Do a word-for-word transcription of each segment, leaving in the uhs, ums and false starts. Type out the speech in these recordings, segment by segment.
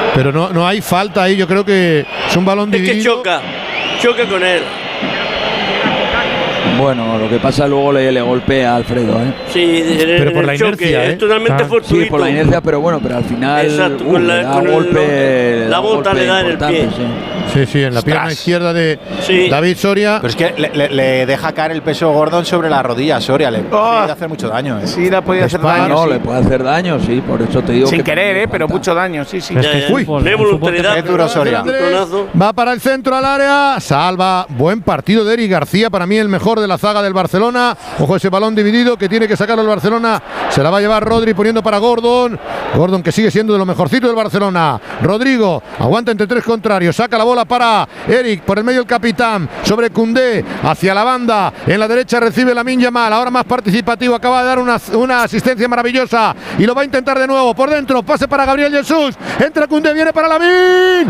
Pero no, no hay falta ahí, yo creo que es un balón dividido. Es que choca, choca con él. Bueno, lo que pasa luego le, le golpea a Alfredo, ¿eh? Sí, pero por la choque, inercia, ¿eh? es totalmente ah. fortuito. Sí, por la inercia, pero bueno, pero al final Exacto, uh, con la, le da con el, golpe, la bota le da en el pie. Sí. Sí, sí, en la Ostras. pierna izquierda de sí. David Soria. Pero es que le, le, le deja caer el peso Gordon sobre la rodilla a Soria. Le Oh. puede hacer mucho daño, ¿eh? Sí, le ha podido hacer daño. No, sí. le puede hacer daño, sí, por eso te digo Sin que querer, ¿eh? Pero falta. mucho daño, sí, sí. Es Ya, que, ya. uy, De voluntariedad. Es duro Soria. Va para el centro al área, salva, buen partido de Eric García, para mí el mejor de la zaga del Barcelona. Ojo ese balón dividido que tiene que sacarlo el Barcelona, se la va a llevar Rodri poniendo para Gordon, Gordon que sigue siendo de lo mejorcito del Barcelona. Rodrigo aguanta entre tres contrarios, saca la bola para Eric, por el medio el capitán, sobre Koundé, hacia la banda, en la derecha recibe Lamine Yamal, ahora más participativo, acaba de dar una, una asistencia maravillosa y lo va a intentar de nuevo, por dentro, pase para Gabriel Jesús, entra Koundé, viene para Lamine.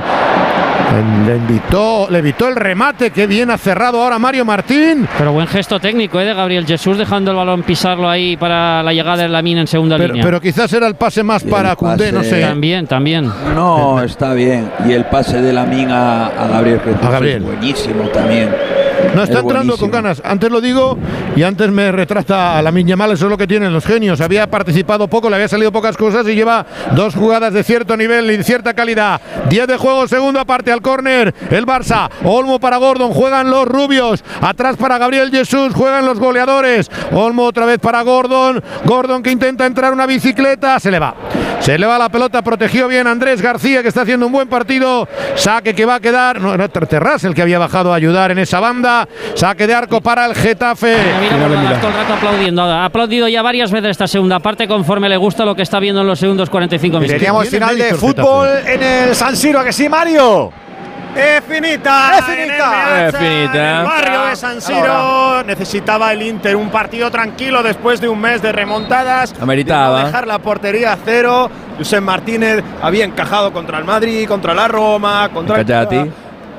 Le invitó, le evitó el remate, que bien ha cerrado ahora Mario Martín. Pero buen gesto técnico, ¿eh? De Gabriel Jesús, dejando el balón pisarlo ahí para la llegada de Lamine en segunda Pero, línea. pero quizás era el pase más Y para el Koundé, no pase- sé. También, también. No, está bien. Y el pase de Lamine a, a Gabriel Jesús A Gabriel. es buenísimo también. No, está Es entrando con buenísimo. ganas. Antes lo digo y antes me retracta a Lamine Yamal, eso es lo que tienen los genios. Había participado poco, le había salido pocas cosas y lleva dos jugadas de cierto nivel y de cierta calidad. diez de juego, segunda parte al córner. El Barça, Olmo para Gordon, juegan los rubios. Atrás para Gabriel Jesús, juegan los goleadores. Olmo otra vez para Gordon. Gordon que intenta entrar una bicicleta, se le va. Se le va la pelota, protegió bien Andrés García, que está haciendo un buen partido. Saque que va a quedar. No, era Terraz el que había bajado a ayudar en esa banda. Saque de arco para el Getafe. Mira, Bordalas todo el rato aplaudiendo. Ha aplaudido ya varias veces esta segunda parte conforme le gusta lo que está viendo en los segundos cuarenta y cinco minutos. Teníamos Tiene final de mérito el fútbol en el San Siro, ¿a que sí, Mario? ¡Es finita! ¡Es finita! En el ¡Es finita! en el barrio de San Siro necesitaba el Inter un partido tranquilo después de un mes de remontadas. Ameritaba. De no dejar la portería a cero. Josep Martínez había encajado contra el Madrid, contra la Roma, contra el Callati.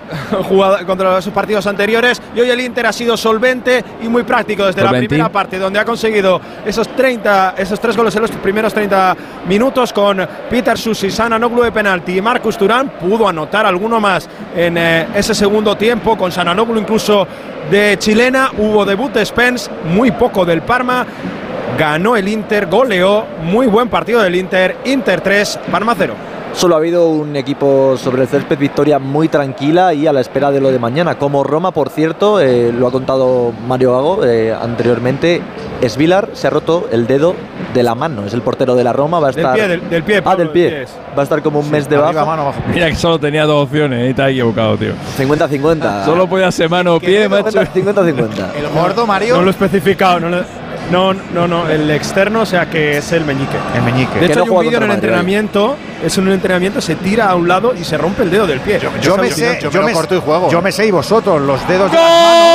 jugada contra sus partidos anteriores, y hoy el Inter ha sido solvente y muy práctico desde Solventi. la primera parte, donde ha conseguido esos treinta, esos tres goles en los primeros treinta minutos con Peter Susi, Sananoglu de penalti y Marcus Thuram. Pudo anotar alguno más en eh, ese segundo tiempo, con Sananoglu incluso de chilena. Hubo debut de Spence, muy poco del Parma. Ganó el Inter, goleó, muy buen partido del Inter. Inter tres, Parma cero. Solo ha habido un equipo sobre el césped, victoria muy tranquila y a la espera de lo de mañana. Como Roma, por cierto, eh, lo ha contado Mario Gago eh, anteriormente, Svilar se ha roto el dedo de la mano. Es el portero de la Roma, va a Del estar… pie, del, del pie. Ah, Pablo, del pie. pies. Va a estar como un mes de Arriba, baja. mano, abajo. Mira que solo tenía dos opciones y te has equivocado, tío. cincuenta cincuenta. Solo podía ser mano o pie, macho. cincuenta cincuenta. El gordo, Mario. No lo he especificado, no, lo- no, no, no, el externo, o sea que es el meñique. El meñique. De Que hecho, no hay un juega vídeo en el contra Madrid, entrenamiento, es en un entrenamiento, se tira a un lado y se rompe el dedo del pie. Yo me sé, yo yo me, corto y juego. yo me sé y vosotros los dedos de ¡Gol!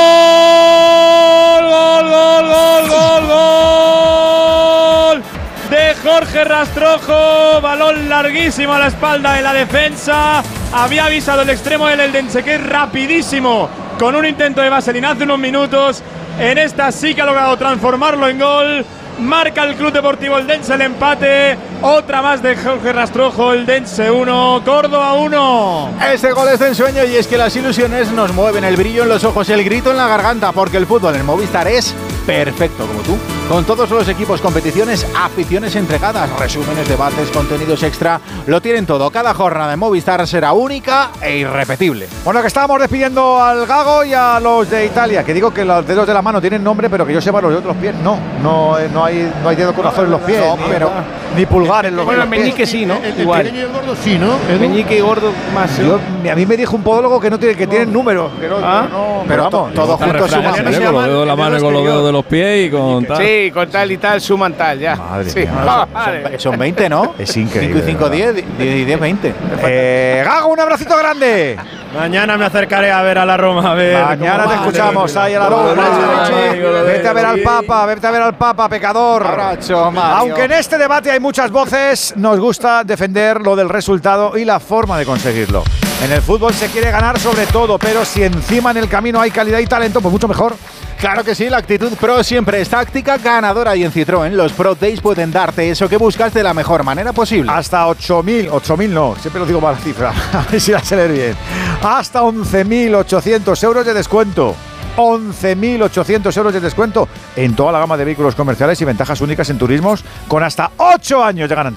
las ¡Gol, gol, gol, gol, gol! De Jorge Rastrojo, balón larguísimo a la espalda de la defensa. Había avisado el extremo del Eldense, que es rapidísimo, con un intento de vaselina hace unos minutos. En esta sí que ha logrado transformarlo en gol. Marca el Club Deportivo Eldense el empate. Otra más de Jorge Rastrojo, Eldense uno, Córdoba uno. Este gol es de ensueño y es que las ilusiones nos mueven, el brillo en los ojos, el grito en la garganta, porque el fútbol en Movistar es perfecto como tú. Con todos los equipos, competiciones, aficiones entregadas, resúmenes, debates, contenidos extra, lo tienen todo. Cada jornada de Movistar será única e irrepetible. Bueno, que estábamos despidiendo al Gago y a los de Italia, que digo que los dedos de la mano tienen nombre, pero que yo sepa los de otros pies no. No, no hay, no hay dedo corazón en los pies, No, ni, pero- ni pulgar en los, Bueno, en el los pies. meñique sí, ¿no? El, el Igual. pequeño y el gordo sí, ¿no? Edu? Meñique y gordo más. Yo- a mí me dijo un podólogo que no tiene, que tienen números. Que no, Ah. no, Pero pero vamos, to- todo junto Refrán, suma. ¿eh? se Con los llaman dedos de la el mano y dedo con los exterior. dedos de los pies y con tal. Sí, con tal y tal suman tal, ya. Madre sí. mía, Ah, son- vale. son, son veinte, ¿no? Es cinco increíble, y cinco, de verdad. diez, diez y diez, veinte. Eh, Gago, un abracito grande. Mañana me acercaré a ver a la Roma. A ver Mañana cómo te va. escuchamos ahí a la Roma. Vete a ver al Papa, vete a ver al Papa, pecador. Aunque en este debate hay muchas voces, nos gusta defender lo del resultado y la forma de conseguirlo. En el fútbol se quiere ganar sobre todo, pero si encima en el camino hay calidad y talento, pues mucho mejor. Claro que sí, la actitud Pro siempre es táctica ganadora y en Citroën los Pro Days pueden darte eso que buscas de la mejor manera posible. Hasta ocho mil, ocho mil no, siempre lo digo mal la cifra, a ver si la sé leer bien. Hasta once mil ochocientos euros de descuento. once mil ochocientos euros de descuento en toda la gama de vehículos comerciales y ventajas únicas en turismos con hasta ocho años de garantía.